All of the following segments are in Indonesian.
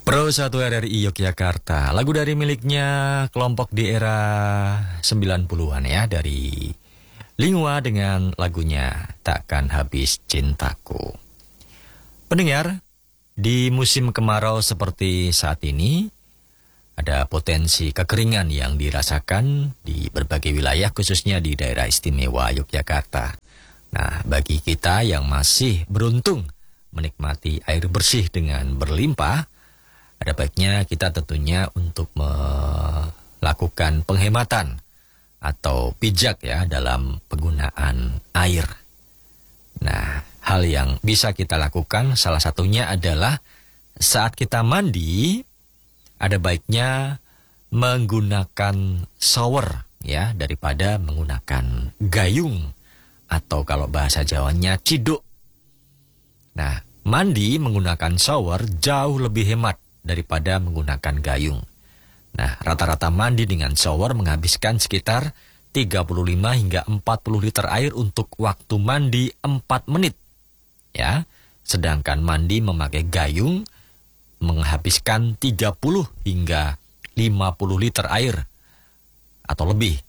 Pro 1 RRI Yogyakarta, lagu dari miliknya kelompok di era 90-an ya, dari Lingua dengan lagunya Takkan Habis Cintaku. Pendengar, di musim kemarau seperti saat ini, ada potensi kekeringan yang dirasakan di berbagai wilayah, khususnya di daerah istimewa Yogyakarta. Nah, bagi kita yang masih beruntung menikmati air bersih dengan berlimpah, ada baiknya kita tentunya untuk melakukan penghematan atau bijak ya dalam penggunaan air. Nah, hal yang bisa kita lakukan salah satunya adalah saat kita mandi, ada baiknya menggunakan shower ya daripada menggunakan gayung atau kalau bahasa Jawanya ciduk. Nah, mandi menggunakan shower jauh lebih hemat daripada menggunakan gayung. Nah, rata-rata mandi dengan shower menghabiskan sekitar 35 hingga 40 liter air untuk waktu mandi 4 menit. Ya, sedangkan mandi memakai gayung menghabiskan 30 hingga 50 liter air atau lebih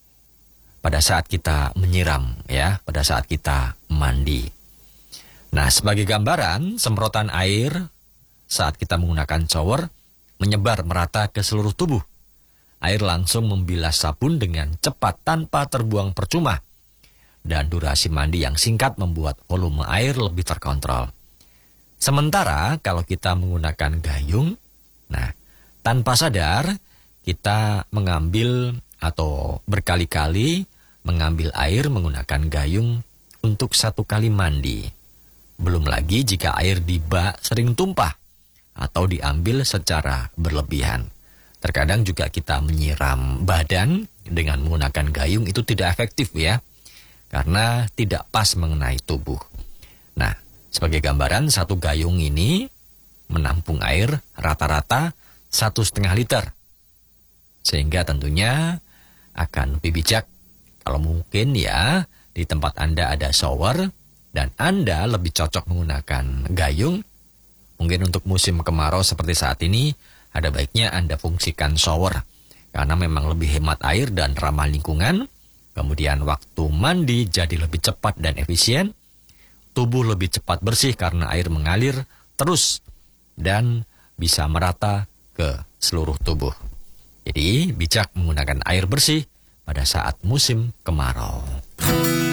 pada saat kita menyiram ya, pada saat kita mandi. Nah, sebagai gambaran, semprotan air saat kita menggunakan shower menyebar merata ke seluruh tubuh. Air langsung membilas sabun dengan cepat tanpa terbuang percuma. Dan durasi mandi yang singkat membuat volume air lebih terkontrol. Sementara kalau kita menggunakan gayung, nah, tanpa sadar kita mengambil atau berkali-kali mengambil air menggunakan gayung untuk satu kali mandi. Belum lagi jika air di bak sering tumpah atau diambil secara berlebihan. Terkadang juga kita menyiram badan dengan menggunakan gayung itu tidak efektif ya, karena tidak pas mengenai tubuh. Nah, sebagai gambaran, satu gayung ini menampung air rata-rata 1,5 liter. Sehingga tentunya akan lebih bijak kalau mungkin ya di tempat Anda ada shower dan Anda lebih cocok menggunakan gayung. Mungkin untuk musim kemarau seperti saat ini, ada baiknya Anda fungsikan shower. Karena memang lebih hemat air dan ramah lingkungan. Kemudian waktu mandi jadi lebih cepat dan efisien. Tubuh lebih cepat bersih karena air mengalir terus. Dan bisa merata ke seluruh tubuh. Jadi bijak menggunakan air bersih pada saat musim kemarau.